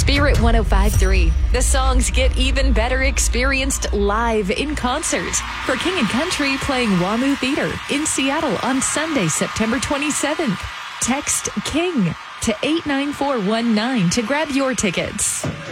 Spirit 105.3. The songs get even better experienced live in concert. For King and Country playing WAMU Theater in Seattle on Sunday, September 27th. Text KING to 89419 to grab your tickets.